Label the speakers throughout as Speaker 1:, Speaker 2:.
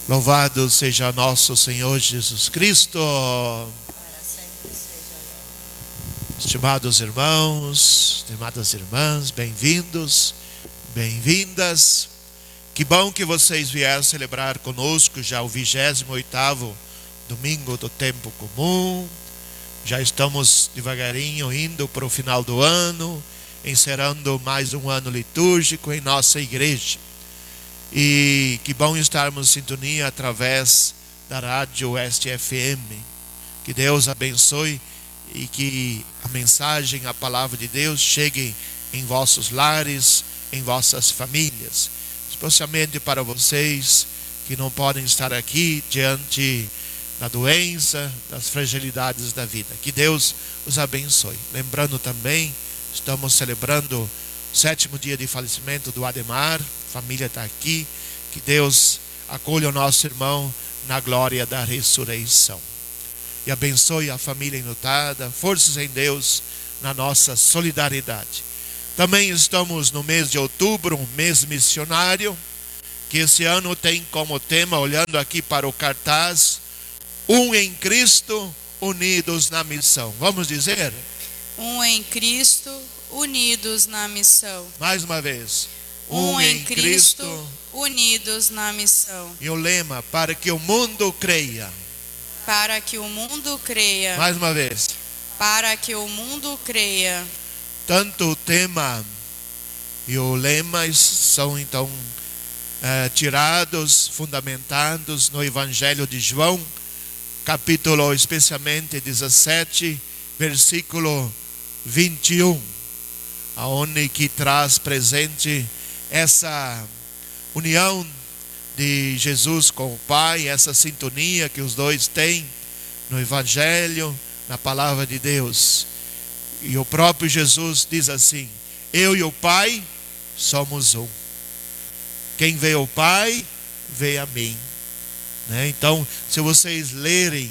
Speaker 1: Louvado seja nosso Senhor Jesus Cristo.
Speaker 2: Para sempre seja louvado.
Speaker 1: Estimados irmãos, estimadas irmãs, bem-vindos, bem-vindas. Que bom que vocês vieram celebrar conosco já o 28º domingo do tempo comum. Já estamos devagarinho indo para o final do ano, encerrando mais um ano litúrgico em nossa igreja. E que bom estarmos em sintonia através da Rádio Oeste FM. Que Deus abençoe e que a mensagem, a palavra de Deus chegue em vossos lares, em vossas famílias. Especialmente para vocês que não podem estar aqui diante da doença, das fragilidades da vida. Que Deus os abençoe. Lembrando também, estamos celebrando o 7º dia de falecimento do Ademar. A família está aqui. Que Deus acolha o nosso irmão na glória da ressurreição. E abençoe a família enlutada. Forças em Deus na nossa solidariedade. Também estamos no mês de outubro, um mês missionário, que esse ano tem como tema, olhando aqui para o cartaz, um em Cristo, unidos na missão. Vamos dizer?
Speaker 2: Um em Cristo, unidos na missão.
Speaker 1: Mais uma vez.
Speaker 2: Um em Cristo, unidos na missão.
Speaker 1: E o lema, para que o mundo creia.
Speaker 2: Para que o mundo creia.
Speaker 1: Mais uma vez.
Speaker 2: Para que o mundo creia.
Speaker 1: Tanto o tema e o lema são então tirados, fundamentados no Evangelho de João, capítulo especialmente 17, versículo 21, aonde que traz presente essa união de Jesus com o Pai, essa sintonia que os dois têm no Evangelho, na palavra de Deus. E o próprio Jesus diz assim: eu e o Pai somos um. Quem vê o Pai, vê a mim. Então, se vocês lerem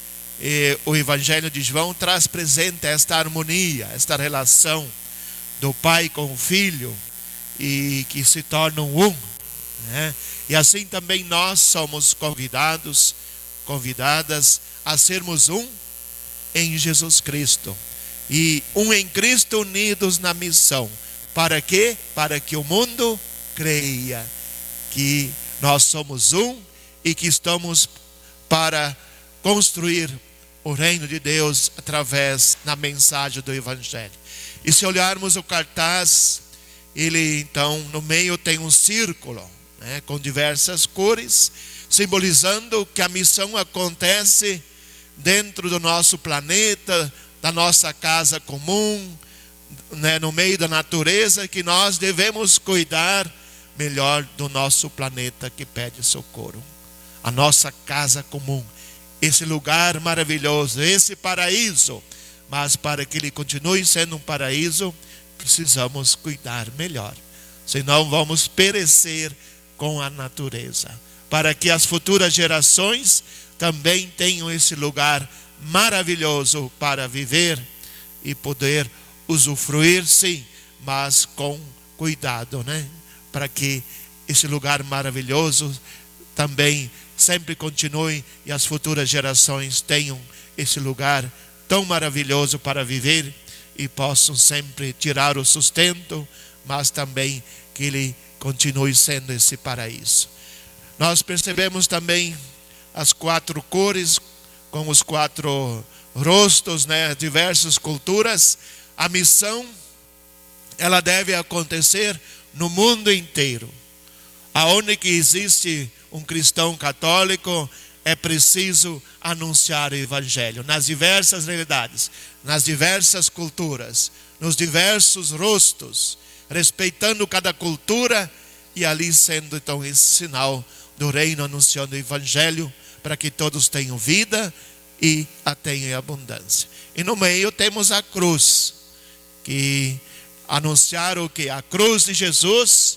Speaker 1: o Evangelho de João, traz presente esta harmonia, esta relação do Pai com o Filho, e que se tornam um. E assim também nós somos convidadas a sermos um em Jesus Cristo. E um em Cristo, unidos na missão. Para quê? Para que o mundo creia que nós somos um e que estamos para construir o reino de Deus através da mensagem do Evangelho. E se olharmos o cartaz, ele então no meio tem um círculo, com diversas cores, simbolizando que a missão acontece dentro do nosso planeta, da nossa casa comum, no meio da natureza, que nós devemos cuidar melhor do nosso planeta que pede socorro. A nossa casa comum, esse lugar maravilhoso, esse paraíso. Mas para que ele continue sendo um paraíso, precisamos cuidar melhor. Senão vamos perecer com a natureza. Para que as futuras gerações também tenham esse lugar maravilhoso para viver e poder usufruir, sim, mas com cuidado, para que esse lugar maravilhoso também sempre continue e as futuras gerações tenham esse lugar tão maravilhoso para viver e possam sempre tirar o sustento, mas também que ele continue sendo esse paraíso. Nós percebemos também as 4 cores com os 4 rostos, diversas culturas. A missão, ela deve acontecer no mundo inteiro. Aonde que existe um cristão católico, é preciso anunciar o Evangelho nas diversas realidades, nas diversas culturas, nos diversos rostos, respeitando cada cultura e ali sendo então esse sinal do reino, anunciando o Evangelho para que todos tenham vida e a tenham em abundância. E no meio temos a cruz, que anunciar o que? A cruz de Jesus,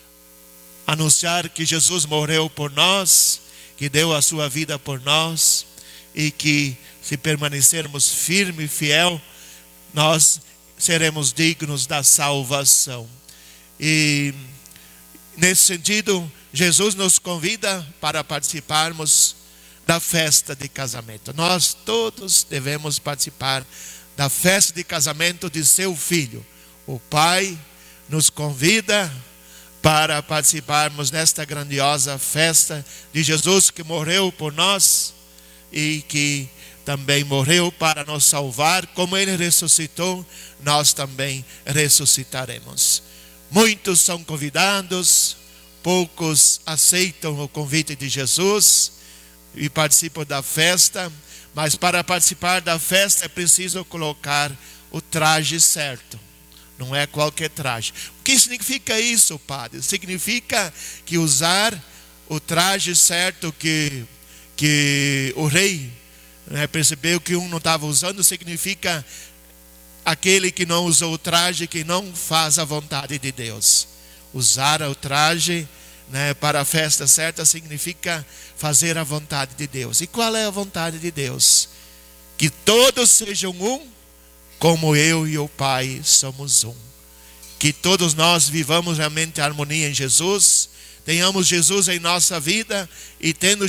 Speaker 1: anunciar que Jesus morreu por nós, que deu a sua vida por nós, e que se permanecermos firme e fiel, nós seremos dignos da salvação. E nesse sentido, Jesus nos convida para participarmos da festa de casamento. Nós todos devemos participar da festa de casamento de seu filho. O Pai nos convida para participarmos desta grandiosa festa de Jesus, que morreu por nós e que também morreu para nos salvar. Como Ele ressuscitou, nós também ressuscitaremos. Muitos são convidados, poucos aceitam o convite de Jesus e participam da festa. Mas para participar da festa é preciso colocar o traje certo. Não é qualquer traje. O que significa isso, padre? Significa que usar o traje certo que o rei percebeu que um não estava usando, significa aquele que não usou o traje, que não faz a vontade de Deus. Usar o traje para a festa certa significa fazer a vontade de Deus. E qual é a vontade de Deus? Que todos sejam um, como eu e o Pai somos um. Que todos nós vivamos realmente a harmonia em Jesus, tenhamos Jesus em nossa vida, e tendo